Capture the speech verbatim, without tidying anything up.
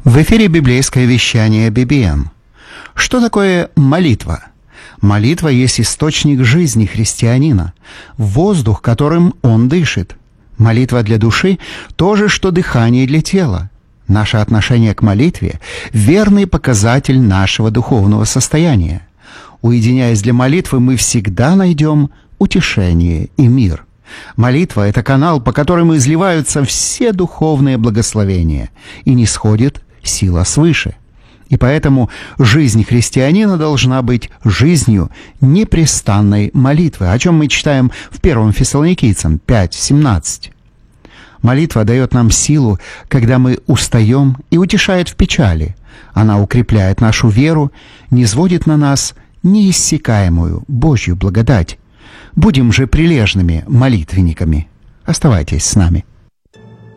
В эфире библейское вещание би би эм. Что такое молитва? Молитва есть источник жизни христианина, воздух, которым он дышит. Молитва для души – то же, что дыхание для тела. Наше отношение к молитве – верный показатель нашего духовного состояния. Уединяясь для молитвы, мы всегда найдем утешение и мир. Молитва – это канал, по которому изливаются все духовные благословения и нисходит сила свыше. И поэтому жизнь христианина должна быть жизнью непрестанной молитвы, о чем мы читаем в первом Фессалоникийцам пять семнадцать. Молитва дает нам силу, когда мы устаем, и утешает в печали. Она укрепляет нашу веру, низводит на нас неиссякаемую Божью благодать. Будем же прилежными молитвенниками. Оставайтесь с нами.